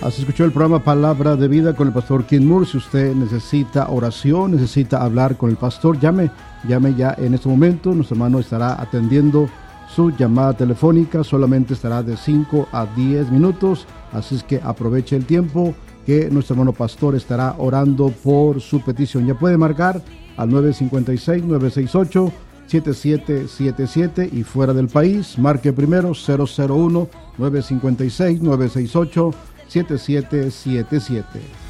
Has escuchado el programa Palabra de Vida con el pastor Ken Moore. Si usted necesita oración, necesita hablar con el pastor, llame ya en este momento. Nuestro hermano estará atendiendo su llamada telefónica. Solamente estará de 5 a 10 minutos. Así es que aproveche el tiempo que nuestro hermano pastor estará orando por su petición. Ya puede marcar al 956-968-7777 y fuera del país, marque primero 001-956-968-7777.